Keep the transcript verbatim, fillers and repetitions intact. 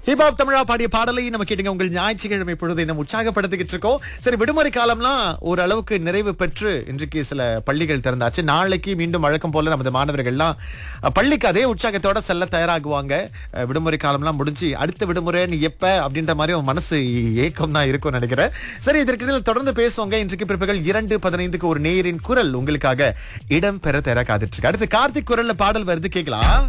Hip hop தமிழா பாடிய பாடலை நம்ம கேட்டுங்க. உங்கள் ஞாயிற்றுக்கிழமை பொழுது நம்ம உற்சாகப்படுத்திக்கிட்டு இருக்கோம். சரி, விடுமுறை காலம்லாம் ஓரளவுக்கு நிறைவு பெற்று இன்றைக்கு சில பள்ளிகள் திறந்தாச்சு. நாளைக்கு மீண்டும் வழக்கம் போல நமது மாணவர்கள்லாம் அஹ், பள்ளிக்கு அதே உற்சாகத்தோட செல்ல தயாராகுவாங்க. அஹ், விடுமுறை காலம்லாம் முடிஞ்சு அடுத்த விடுமுறை நீ எப்ப அப்படின்ற மாதிரி உன் மனசு ஏக்கம் தான் இருக்கும் நினைக்கிறேன். சரி, இதற்கிடையில் தொடர்ந்து பேசுவாங்க. இன்றைக்கு பிற்பகல் இரண்டு பதினைந்துக்கு ஒரு நேயரின் குரல் உங்களுக்காக இடம் பெற தயாரா காத்துட்டு இருக்கு. அடுத்து கார்த்திக் குரல்ல பாடல் வருது, கேட்கலாம்.